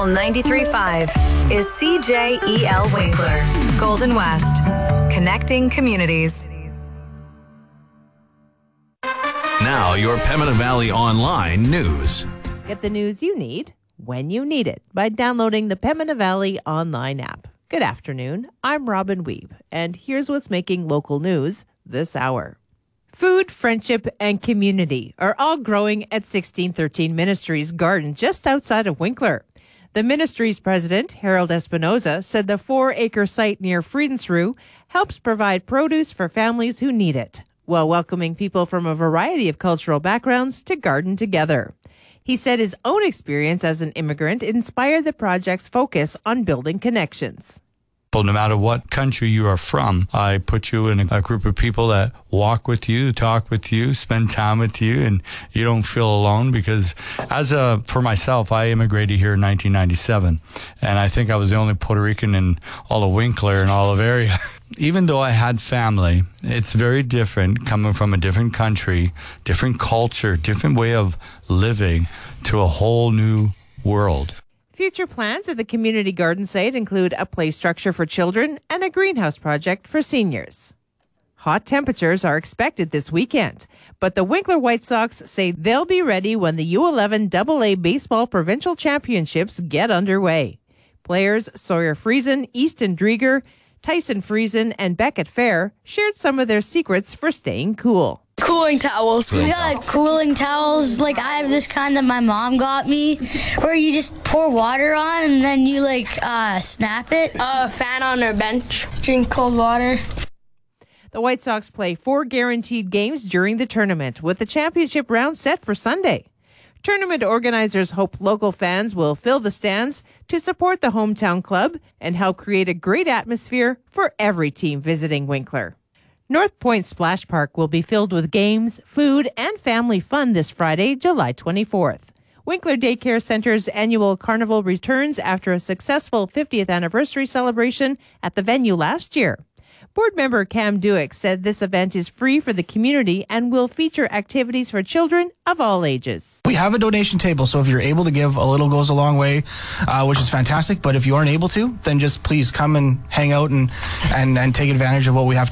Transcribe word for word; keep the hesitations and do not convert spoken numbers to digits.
Local ninety-three point five is C J E L Winkler, Golden West, connecting communities. Now, your Pembina Valley Online news. Get the news you need when you need it by downloading the Pembina Valley Online app. Good afternoon. I'm Robin Weeb, and here's what's making local news this hour. Food, friendship, and community are all growing at sixteen thirteen Ministries Garden just outside of Winkler. The ministry's president, Harold Espinoza, said the four-acre site near Friedensrue helps provide produce for families who need it, while welcoming people from a variety of cultural backgrounds to garden together. He said his own experience as an immigrant inspired the project's focus on building connections. No matter what country you are from, I put you in a group of people that walk with you, talk with you, spend time with you, and you don't feel alone because as a, for myself, I immigrated here in nineteen ninety-seven, and I think I was the only Puerto Rican in all of Winkler and all of area. Even though I had family, it's very different coming from a different country, different culture, different way of living to a whole new world. Future plans at the community garden site include a play structure for children and a greenhouse project for seniors. Hot temperatures are expected this weekend, but the Winkler White Sox say they'll be ready when the U eleven double A Baseball Provincial Championships get underway. Players Sawyer Friesen, Easton Drieger, Tyson Friesen, and Beckett Fair shared some of their secrets for staying cool. Cooling towels. We got cooling towels. Like, I have this kind that my mom got me, where you just pour water on and then you, like, uh, snap it. A fan on our bench. Drink cold water. The White Sox play four guaranteed games during the tournament, with the championship round set for Sunday. Tournament organizers hope local fans will fill the stands to support the hometown club and help create a great atmosphere for every team visiting Winkler. North Point Splash Park will be filled with games, food, and family fun this Friday, July twenty-fourth. Winkler Daycare Center's annual carnival returns after a successful fiftieth anniversary celebration at the venue last year. Board member Cam Duick said this event is free for the community and will feature activities for children of all ages. We have a donation table, so if you're able to give, a little goes a long way, uh, which is fantastic. But if you aren't able to, then just please come and hang out and, and, and take advantage of what we have